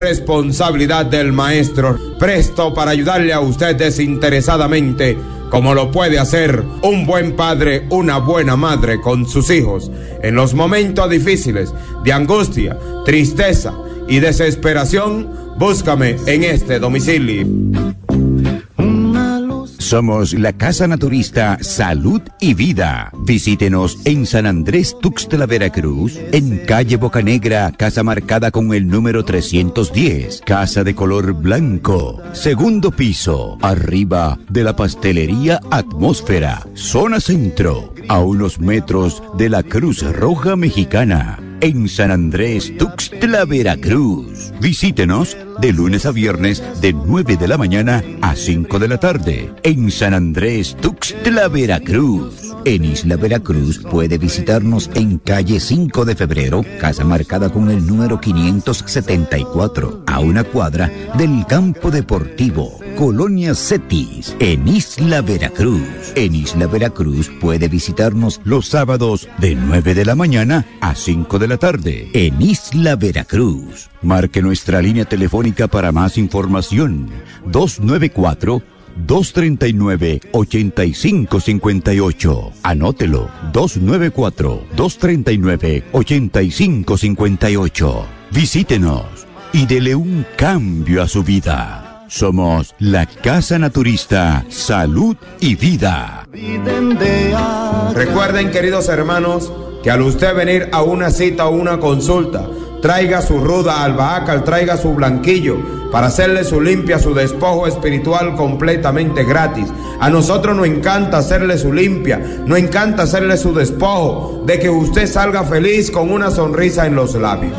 Responsabilidad del maestro, presto para ayudarle a usted desinteresadamente, como lo puede hacer un buen padre, una buena madre con sus hijos, en los momentos difíciles de angustia, tristeza y desesperación. Búscame en este domicilio. Somos la Casa Naturista Salud y Vida. Visítenos en San Andrés Tuxtla, Veracruz, en calle Bocanegra, casa marcada con el número 310, casa de color blanco, segundo piso, arriba de la pastelería Atmósfera, zona centro, a unos metros de la Cruz Roja Mexicana. En San Andrés Tuxtla, Veracruz. Visítenos de lunes a viernes de 9 de la mañana a 5 de la tarde. En San Andrés Tuxtla, Veracruz. En Isla Veracruz puede visitarnos en calle 5 de febrero, casa marcada con el número 574, a una cuadra del campo deportivo, Colonia Cetis, en Isla Veracruz. En Isla Veracruz puede visitarnos los sábados de 9 de la mañana a 5 de la tarde. En Isla Veracruz. Marque nuestra línea telefónica para más información. 294-239-8558. Anótelo. 294-239-8558. Visítenos y dele un cambio a su vida. Somos la Casa Naturista Salud y Vida. Recuerden, queridos hermanos, que al usted venir a una cita o una consulta, traiga su ruda albahaca, traiga su blanquillo para hacerle su limpia, su despojo espiritual completamente gratis. A nosotros nos encanta hacerle su limpia, nos encanta hacerle su despojo, de que usted salga feliz con una sonrisa en los labios.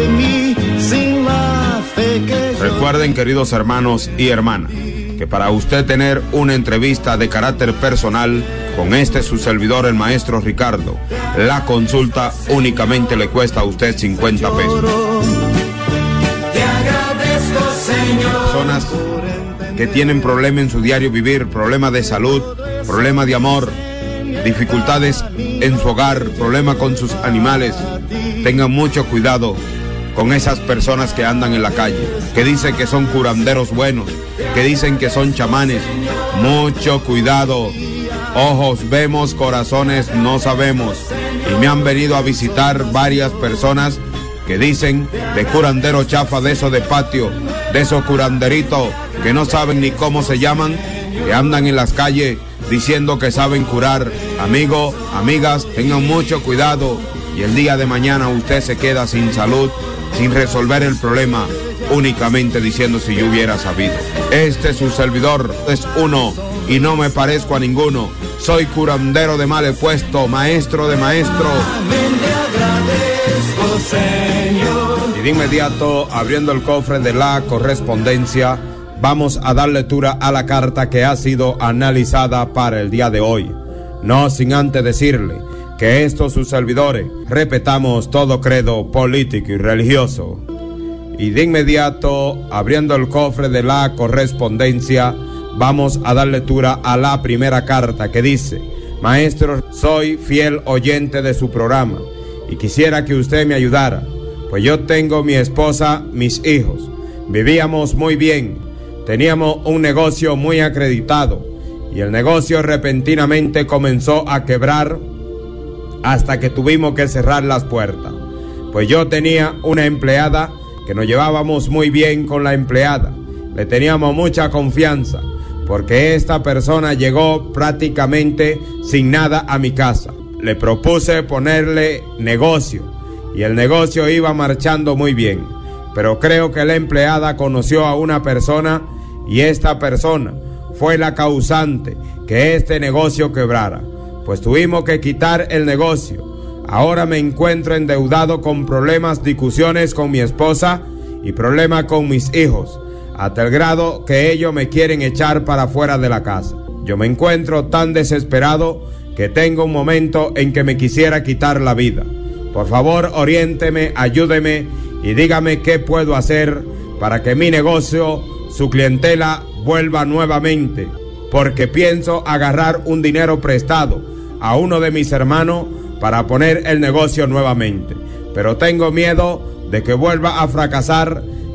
Recuerden, queridos hermanos y hermanas, que para usted tener una entrevista de carácter personal con su servidor, el maestro Ricardo, la consulta únicamente le cuesta a usted 50 pesos. Te agradezco, Señor. Personas que tienen problemas en su diario vivir, problemas de salud, problemas de amor, dificultades en su hogar, problemas con sus animales, tengan mucho cuidado con esas personas que andan en la calle, que dicen que son curanderos buenos, que dicen que son chamanes. Mucho cuidado. Ojos vemos, corazones no sabemos. Y me han venido a visitar varias personas que dicen de curandero chafa, de esos de patio, de esos curanderitos que no saben ni cómo se llaman, que andan en las calles diciendo que saben curar. Amigos, amigas, tengan mucho cuidado y el día de mañana usted se queda sin salud, sin resolver el problema, únicamente diciendo si yo hubiera sabido. Su servidor es uno y no me parezco a ninguno. Soy curandero de mal puesto, maestro de maestros. Y de inmediato, abriendo el cofre de la correspondencia, vamos a dar lectura a la carta que ha sido analizada para el día de hoy. No sin antes decirle que sus servidores respetamos todo credo político y religioso. Y de inmediato, abriendo el cofre de la correspondencia, vamos a dar lectura a la primera carta que dice: maestro, soy fiel oyente de su programa y quisiera que usted me ayudara, pues yo tengo mi esposa, mis hijos, vivíamos muy bien, teníamos un negocio muy acreditado y el negocio repentinamente comenzó a quebrar hasta que tuvimos que cerrar las puertas. Pues yo tenía una empleada que nos llevábamos muy bien con la empleada, le teníamos mucha confianza, porque esta persona llegó prácticamente sin nada a mi casa. Le propuse ponerle negocio y el negocio iba marchando muy bien, pero creo que la empleada conoció a una persona y esta persona fue la causante que este negocio quebrara. Pues tuvimos que quitar el negocio. Ahora me encuentro endeudado con problemas, discusiones con mi esposa y problemas con mis hijos, hasta el grado que ellos me quieren echar para fuera de la casa. Yo me encuentro tan desesperado que tengo un momento en que me quisiera quitar la vida. Por favor, oriénteme, ayúdeme y dígame qué puedo hacer para que mi negocio, su clientela, vuelva nuevamente, porque pienso agarrar un dinero prestado a uno de mis hermanos para poner el negocio nuevamente, pero tengo miedo de que vuelva a fracasar,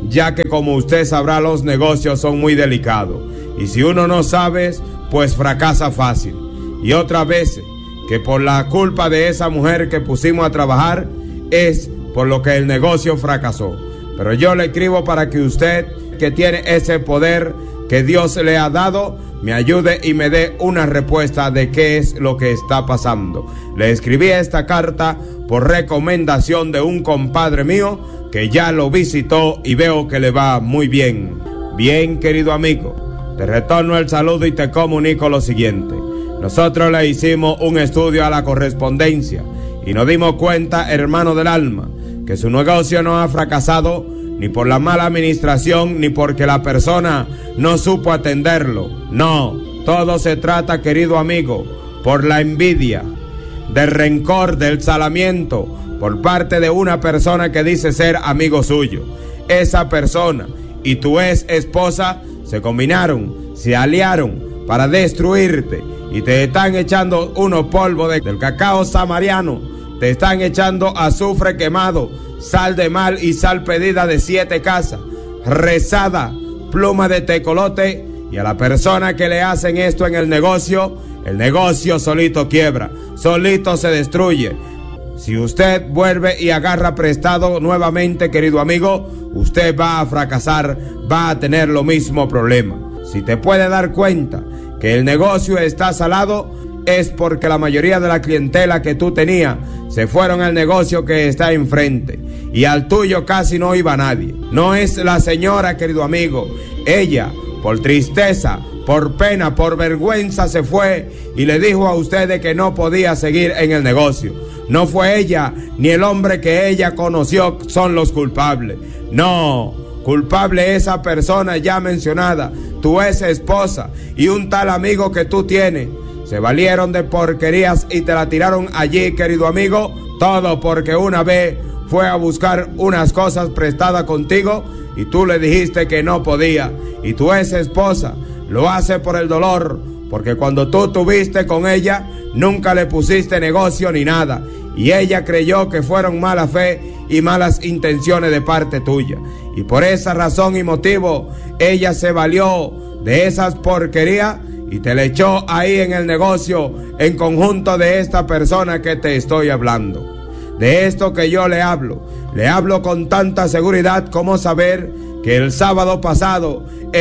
ya que como usted sabrá los negocios son muy delicados y si uno no sabe pues fracasa fácil. Y otras veces que por la culpa de esa mujer que pusimos a trabajar es por lo que el negocio fracasó. Pero yo le escribo para que usted, que tiene ese poder que Dios le ha dado, me ayude y me dé una respuesta de qué es lo que está pasando. Le escribí esta carta por recomendación de un compadre mío que ya lo visitó y veo que le va muy bien. Bien, querido amigo, te retorno el saludo y te comunico lo siguiente. Nosotros le hicimos un estudio a la correspondencia y nos dimos cuenta, hermano del alma, que su negocio no ha fracasado ni por la mala administración ni porque la persona no supo atenderlo. No, todo se trata, querido amigo, por la envidia, del rencor, del salamiento por parte de una persona que dice ser amigo suyo. Esa persona y tu ex esposa se combinaron, se aliaron para destruirte y te están echando unos polvos del cacao samariano, te están echando azufre quemado, sal de mal y sal pedida de 7 casas, rezada, pluma de tecolote, y a la persona que le hacen esto en el negocio solito quiebra, solito se destruye. Si usted vuelve y agarra prestado nuevamente, querido amigo, usted va a fracasar, va a tener lo mismo problema. Si te puede dar cuenta que el negocio está salado, es porque la mayoría de la clientela que tú tenías se fueron al negocio que está enfrente y al tuyo casi no iba nadie. No es la señora, querido amigo, ella por tristeza, por pena, por vergüenza se fue y le dijo a ustedes que no podía seguir en el negocio. No fue ella ni el hombre que ella conoció son los culpables. No, culpable esa persona ya mencionada, tu ex esposa y un tal amigo que tú tienes. Se valieron de porquerías y te la tiraron allí, querido amigo. Todo porque una vez fue a buscar unas cosas prestadas contigo y tú le dijiste que no podía. Y tu ex esposa lo hace por el dolor, porque cuando tú tuviste con ella nunca le pusiste negocio ni nada. Y ella creyó que fueron mala fe y malas intenciones de parte tuya. Y por esa razón y motivo ella se valió de esas porquerías y te le echó ahí en el negocio en conjunto de esta persona que te estoy hablando. De esto que yo le hablo con tanta seguridad como saber que el sábado pasado,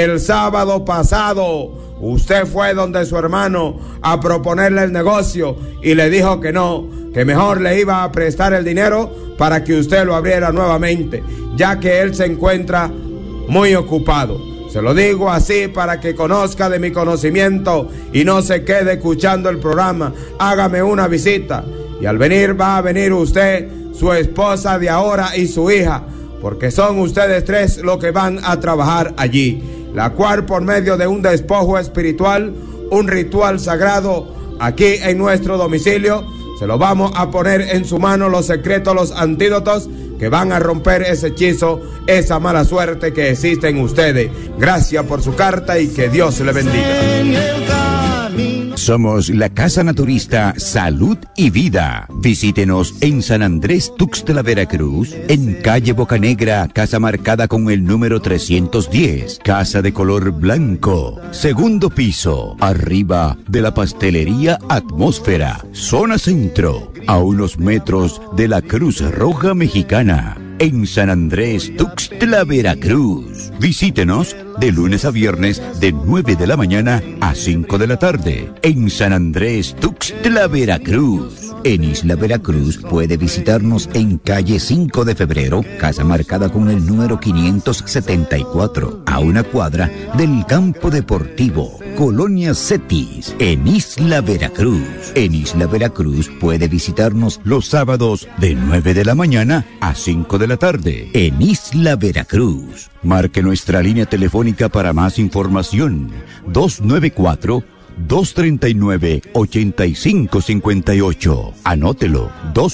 usted fue donde su hermano a proponerle el negocio y le dijo que no, que mejor le iba a prestar el dinero para que usted lo abriera nuevamente, ya que él se encuentra muy ocupado. Se lo digo así para que conozca de mi conocimiento y no se quede escuchando el programa. Hágame una visita y al venir va a venir usted, su esposa de ahora y su hija, porque son ustedes 3 los que van a trabajar allí, la cual por medio de un despojo espiritual, un ritual sagrado aquí en nuestro domicilio, se lo vamos a poner en su mano los secretos, los antídotos que van a romper ese hechizo, esa mala suerte que existe en ustedes. Gracias por su carta y que Dios le bendiga. Somos la Casa Naturista Salud y Vida. Visítenos en San Andrés Tuxtla, Veracruz, en calle Bocanegra, casa marcada con el número 310, casa de color blanco, segundo piso, arriba de la pastelería Atmósfera, zona centro, a unos metros de la Cruz Roja Mexicana. En San Andrés Tuxtla, Veracruz. Visítenos de lunes a viernes de 9 de la mañana a 5 de la tarde. En San Andrés Tuxtla, Veracruz. En Isla Veracruz puede visitarnos en calle 5 de febrero, casa marcada con el número 574, a una cuadra del campo deportivo, Colonia Cetis, en Isla Veracruz. En Isla Veracruz puede visitarnos los sábados de 9 de la mañana a 5 de la tarde. En Isla Veracruz. Marque nuestra línea telefónica para más información. 294-239-8558. Anótelo,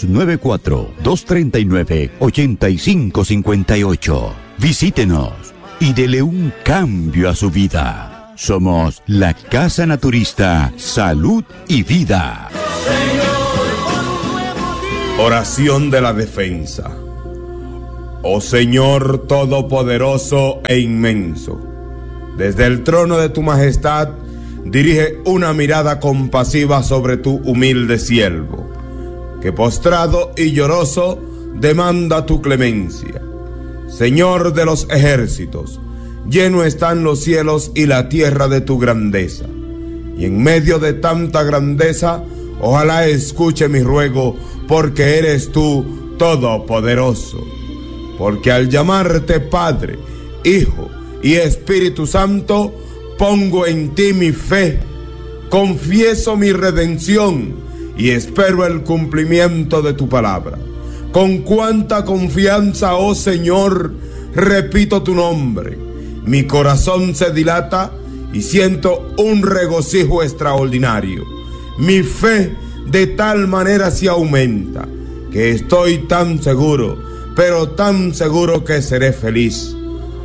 294-239-8558. Visítenos y dele un cambio a su vida. Somos la Casa Naturista Salud y Vida. Oración de la defensa. Oh Señor todopoderoso e inmenso, desde el trono de tu majestad, dirige una mirada compasiva sobre tu humilde siervo, que postrado y lloroso demanda tu clemencia. Señor de los ejércitos, lleno están los cielos y la tierra de tu grandeza, y en medio de tanta grandeza, ojalá escuche mi ruego, porque eres tú todopoderoso. Porque al llamarte Padre, Hijo y Espíritu Santo, pongo en ti mi fe, confieso mi redención y espero el cumplimiento de tu palabra. Con cuánta confianza, oh Señor, repito tu nombre. Mi corazón se dilata y siento un regocijo extraordinario. Mi fe de tal manera se aumenta que estoy tan seguro, pero tan seguro que seré feliz.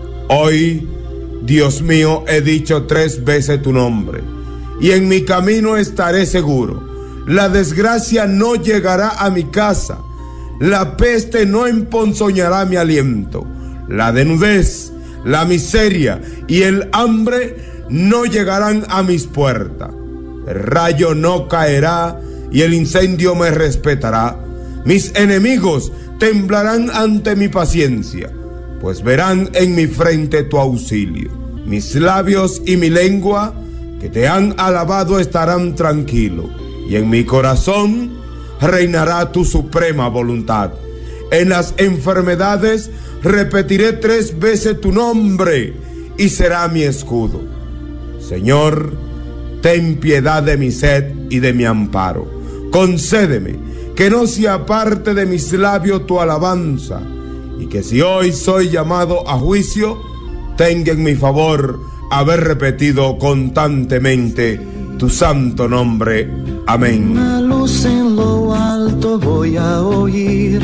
Hoy, Dios mío, he dicho 3 veces tu nombre, y en mi camino estaré seguro. La desgracia no llegará a mi casa, la peste no emponzoñará mi aliento, la desnudez, la miseria y el hambre no llegarán a mis puertas. El rayo no caerá y el incendio me respetará. Mis enemigos temblarán ante mi paciencia, pues verán en mi frente tu auxilio. Mis labios y mi lengua, que te han alabado, estarán tranquilos, y en mi corazón reinará tu suprema voluntad. En las enfermedades repetiré 3 veces tu nombre, y será mi escudo. Señor, ten piedad de mi sed y de mi amparo. Concédeme que no se aparte de mis labios tu alabanza, y que si hoy soy llamado a juicio, tenga en mi favor haber repetido constantemente tu santo nombre. Amén. Una luz en lo alto voy a oír.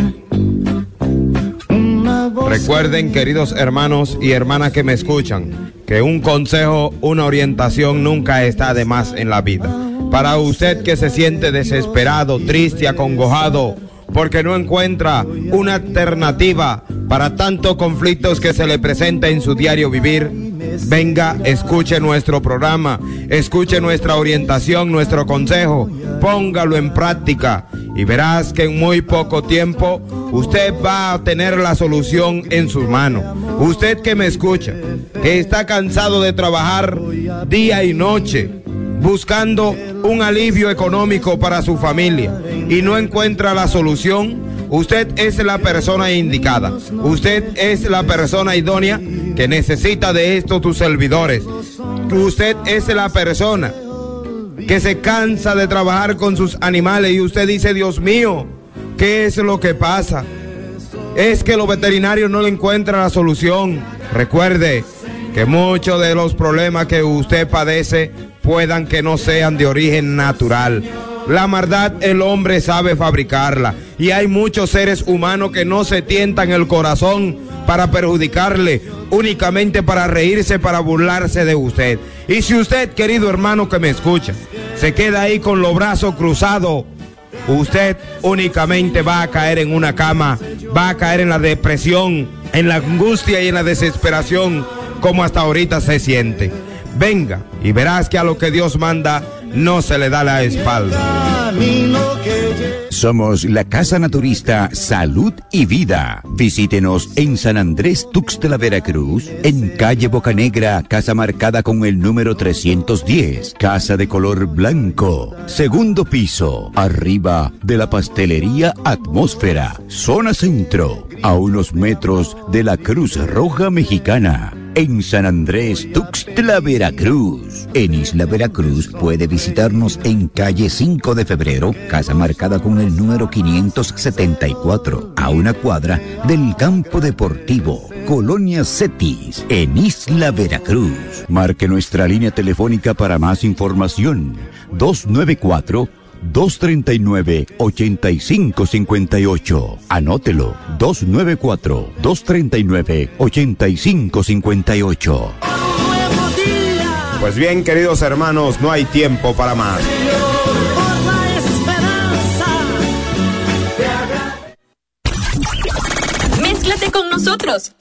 Recuerden, queridos hermanos y hermanas que me escuchan, que un consejo, una orientación nunca está de más en la vida. Para usted que se siente desesperado, triste, acongojado, porque no encuentra una alternativa para tantos conflictos que se le presenta en su diario vivir, venga, escuche nuestro programa, escuche nuestra orientación, nuestro consejo, póngalo en práctica y verás que en muy poco tiempo usted va a tener la solución en sus manos. Usted que me escucha, que está cansado de trabajar día y noche, buscando un alivio económico para su familia y no encuentra la solución, usted es la persona indicada. Usted es la persona idónea que necesita de estos tus servidores. Usted es la persona que se cansa de trabajar con sus animales y usted dice, Dios mío, ¿qué es lo que pasa? Es que los veterinarios no le encuentran la solución. Recuerde que muchos de los problemas que usted padece puedan que no sean de origen natural. La maldad el hombre sabe fabricarla y hay muchos seres humanos que no se tientan el corazón para perjudicarle, únicamente para reírse, para burlarse de usted. Y si usted, querido hermano que me escucha, se queda ahí con los brazos cruzados, usted únicamente va a caer en una cama, va a caer en la depresión, en la angustia y en la desesperación, como hasta ahorita se siente. Venga y verás que a lo que Dios manda no se le da la espalda. Somos la Casa Naturista Salud y Vida. Visítenos en San Andrés Tuxtla, Veracruz, en calle Bocanegra, casa marcada con el número 310, casa de color blanco, segundo piso, arriba de la pastelería Atmósfera, zona centro, a unos metros de la Cruz Roja Mexicana. En San Andrés Tuxtla, Veracruz. En Isla Veracruz puede visitarnos en calle 5 de Febrero, casa marcada con el número 574, a una cuadra del campo deportivo, Colonia Cetis, en Isla Veracruz. Marque nuestra línea telefónica para más información, 294-239-8558. Anótelo, 294-239-8558. Pues bien, queridos hermanos, no hay tiempo para más. Arréglate con nosotros.